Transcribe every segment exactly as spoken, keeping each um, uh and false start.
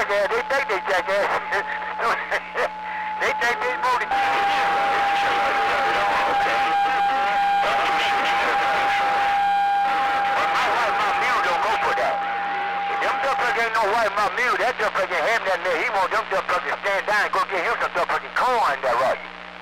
jackass. They think they jackass. They think they voted. Ain't no white my mule. That just fucking him that there. He want them just fucking stand down and go get him some just fucking corn that right.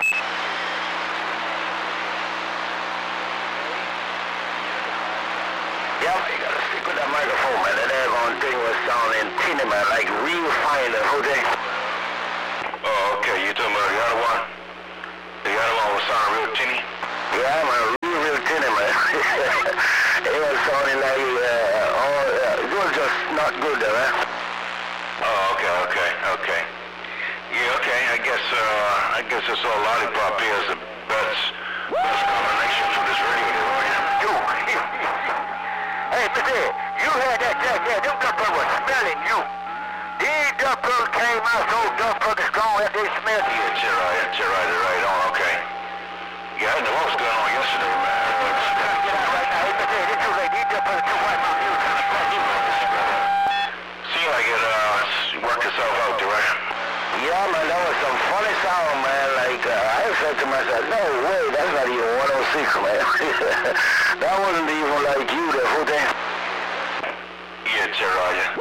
Yeah, you gotta stick with that microphone, man. That airborne thing was sounding tinny, man, like real fine the whole day. Oh, okay. You talking about the other one? The other one was sounding real tinny? Yeah, man, real, real tinny, man. It was sounding like, uh, all, uh, it was just not good there, man. Oh, okay, okay, okay. Yeah, okay. I guess, uh, I guess this old lollipop here is the best, best combination for this radio, right? You. Hey, Mister Ed, you had that jackass. Them duckers was smelling you. These duckers came out so duckers strong that they smelled you. Yeah, you're right, you're right, you're right on, okay. Yeah, I know what was going on yesterday, man. Get out right now. Hey, Mister Ed, it's too late. These duckers are too white. My mule trying to fuck you. Seemed like it, uh, worked itself out, right? Yeah, man, that was some funny sound, man. Like, uh, I said to myself, no way, that's not even one oh six, man. That wasn't even like you, the whole thing. Yeah, you're right, yeah.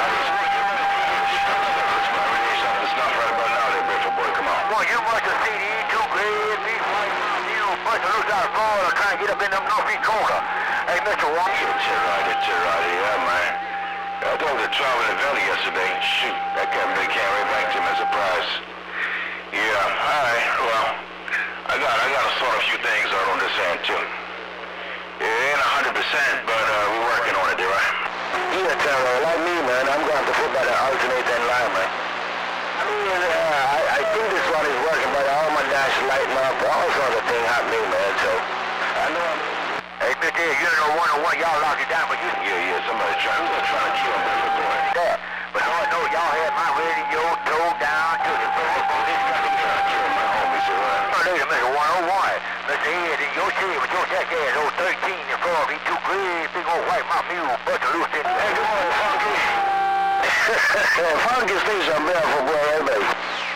It's not right about now, there, Bedford boy, come on. Boy, you must have seen these two great big white mule bunch of loose out of Florida trying to get up in them northeast corner. Hey, Mister Wong. Yeah, you're right, you're right, yeah, man. I told the trouble in the valley yesterday. Shoot, that guy really came right back to me as a surprise. Yeah, all right, well, I got I got to sort a few things out on this end, too. It ain't a hundred percent, but uh, we're working on it, right? Yeah, Terror, like me, man, I'm going to put by the alternating line, man. I mean, uh, I, I think this one is working, but all my dash lighting up, all sorts of things happening, man, so I know I'm... Hey, Mister Ed, you know one on one, y'all locked it down, but you... Yeah, yeah, somebody trying, who's trying to kill me, boy? Yeah, but all I know, y'all had my radio towed down to the floor. This got to get Kill my homies, right? Oh, lady, Mister one oh one. Mister Ed, in your shit with your jackass, old thirteen in front of me, two great big old white my mule, bunch of loose in the... Hey, good morning, Funky. Funky station, I'm there for boy, everybody.